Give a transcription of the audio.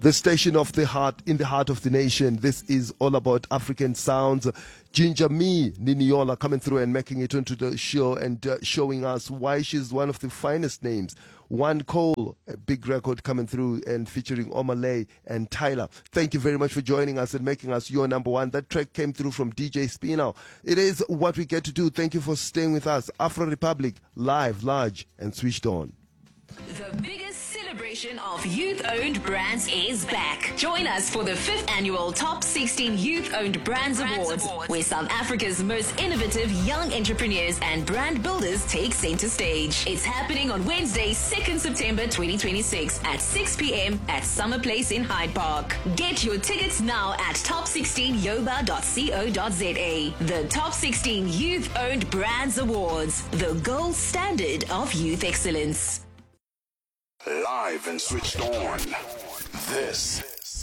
the station of the heart, in the heart of the nation. This is all about African sounds. Ginger Me Niniola coming through and making it onto the show and showing us why she's one of the finest names. One Cole, a big record coming through and featuring Omalay and Tyler. Thank you very much for joining us and making us your number one. That track came through from DJ Spino. It is what we get to do. Thank you for staying with us. Afro Republic, live, large, and switched on. The biggest celebration of youth-owned brands is back. Join us for the 5th annual Top 16 Youth-Owned Brands Awards, where South Africa's most innovative young entrepreneurs and brand builders take center stage. It's happening on Wednesday, 2nd September 2026 at 6 p.m. at Summer Place in Hyde Park. Get your tickets now at top16yoba.co.za. The Top 16 Youth-Owned Brands Awards, the gold standard of youth excellence. Live and switched on. This